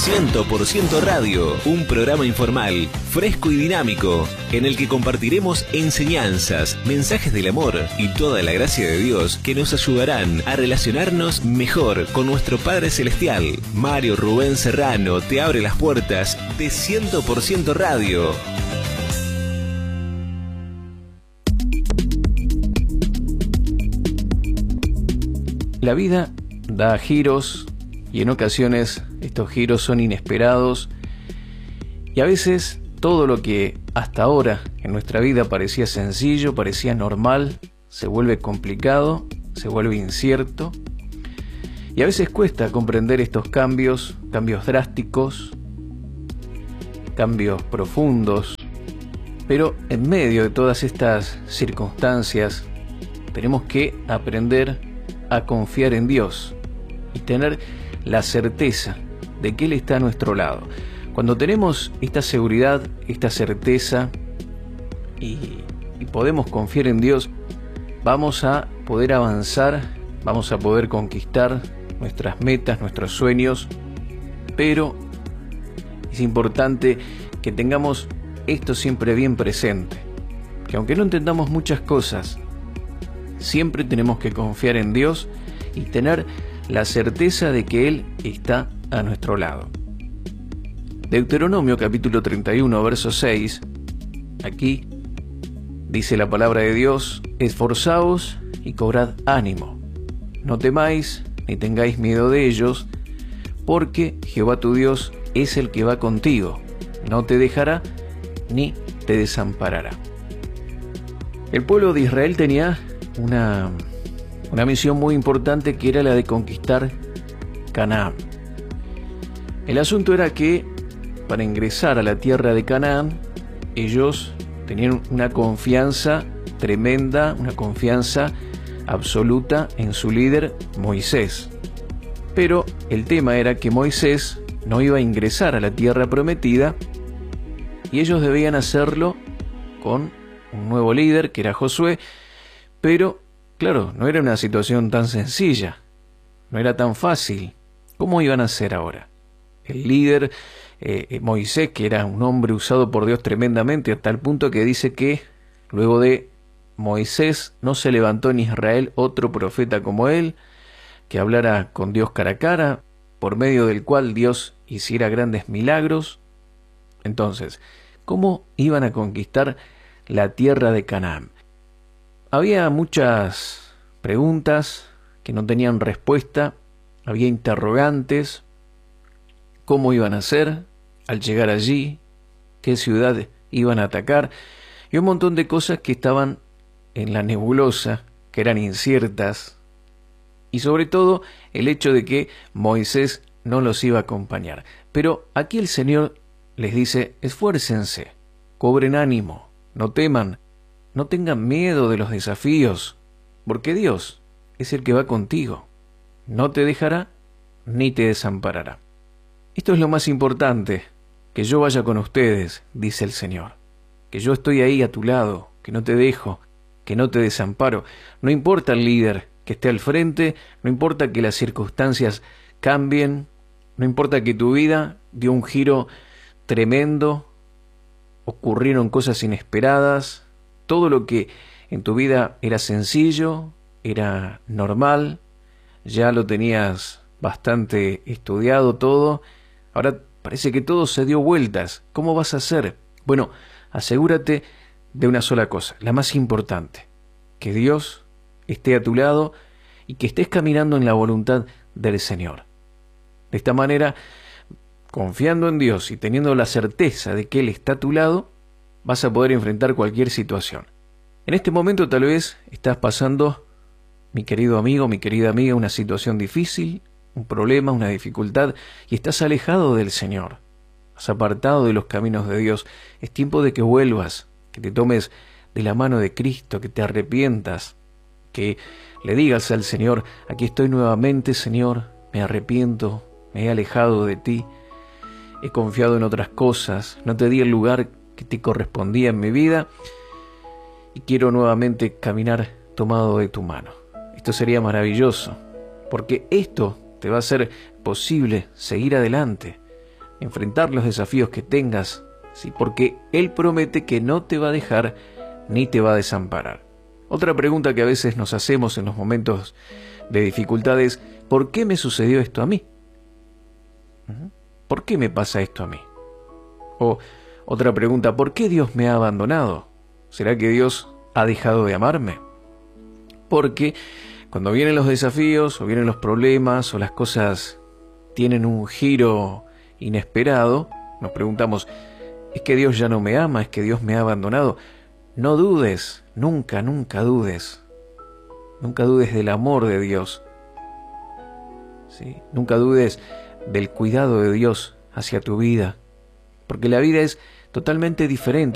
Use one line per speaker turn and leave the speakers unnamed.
100% Radio, un programa informal, fresco y dinámico, en el que compartiremos enseñanzas, mensajes del amor y toda la gracia de Dios que nos ayudarán a relacionarnos mejor con nuestro Padre Celestial. Mario Rubén Serrano te abre las puertas de 100% Radio.
La vida da giros y en ocasiones estos giros son inesperados y a veces todo lo que hasta ahora en nuestra vida parecía sencillo, parecía normal, se vuelve complicado, se vuelve incierto y a veces cuesta comprender estos cambios drásticos, cambios profundos, pero en medio de todas estas circunstancias tenemos que aprender a confiar en Dios y tener la certeza de que Él está a nuestro lado. Cuando tenemos esta seguridad, esta certeza y podemos confiar en Dios, vamos a poder avanzar, vamos a poder conquistar nuestras metas, nuestros sueños, pero es importante que tengamos esto siempre bien presente, que aunque no entendamos muchas cosas, siempre tenemos que confiar en Dios y tener la certeza de que Él está a nuestro lado. Deuteronomio capítulo 31, verso 6, aquí dice la palabra de Dios: esforzaos y cobrad ánimo, no temáis ni tengáis miedo de ellos, porque Jehová tu Dios es el que va contigo, no te dejará ni te desamparará. El pueblo de Israel tenía una misión muy importante, que era la de conquistar Canaán. El asunto era que para ingresar a la tierra de Canaán, ellos tenían una confianza tremenda, una confianza absoluta en su líder Moisés. Pero el tema era que Moisés no iba a ingresar a la tierra prometida y ellos debían hacerlo con un nuevo líder que era Josué. Pero, claro, no era una situación tan sencilla, no era tan fácil. ¿Cómo iban a hacer ahora? El líder, Moisés, que era un hombre usado por Dios tremendamente, hasta el punto que dice que luego de Moisés no se levantó en Israel otro profeta como él, que hablara con Dios cara a cara, por medio del cual Dios hiciera grandes milagros. Entonces, ¿cómo iban a conquistar la tierra de Canaán? Había muchas preguntas que no tenían respuesta, había interrogantes: cómo iban a hacer al llegar allí, qué ciudad iban a atacar, y un montón de cosas que estaban en la nebulosa, que eran inciertas, y sobre todo el hecho de que Moisés no los iba a acompañar. Pero aquí el Señor les dice: esfuércense, cobren ánimo, no teman, no tengan miedo de los desafíos, porque Dios es el que va contigo. No te dejará ni te desamparará. Esto es lo más importante, que yo vaya con ustedes, dice el Señor. Que yo estoy ahí a tu lado, que no te dejo, que no te desamparo. No importa el líder que esté al frente, no importa que las circunstancias cambien, no importa que tu vida dio un giro tremendo, ocurrieron cosas inesperadas. Todo lo que en tu vida era sencillo, era normal, ya lo tenías bastante estudiado todo, ahora parece que todo se dio vueltas. ¿Cómo vas a hacer? Bueno, asegúrate de una sola cosa, la más importante: que Dios esté a tu lado y que estés caminando en la voluntad del Señor. De esta manera, confiando en Dios y teniendo la certeza de que Él está a tu lado, vas a poder enfrentar cualquier situación. En este momento tal vez estás pasando, mi querido amigo, mi querida amiga, una situación difícil, un problema, una dificultad, y estás alejado del Señor. Has apartado de los caminos de Dios. Es tiempo de que vuelvas, que te tomes de la mano de Cristo, que te arrepientas, que le digas al Señor: aquí estoy nuevamente, Señor, me arrepiento, me he alejado de ti, he confiado en otras cosas, no te di el lugar que te correspondía en mi vida y quiero nuevamente caminar tomado de tu mano. Esto sería maravilloso, porque esto te va a hacer posible seguir adelante. enfrentar los desafíos que tengas, ¿sí? Porque Él promete que no te va a dejar ni te va a desamparar. Otra pregunta que a veces nos hacemos en los momentos de dificultad es: ¿por qué me sucedió esto a mí? ¿Por qué me pasa esto a mí? O otra pregunta: ¿por qué Dios me ha abandonado? ¿Será que Dios ha dejado de amarme? Porque cuando vienen los desafíos, o vienen los problemas, o las cosas tienen un giro inesperado, nos preguntamos: ¿es que Dios ya no me ama? ¿Es que Dios me ha abandonado? No dudes, nunca dudes. Nunca dudes del amor de Dios. ¿Sí? Nunca dudes del cuidado de Dios hacia tu vida. Porque la vida es totalmente diferente.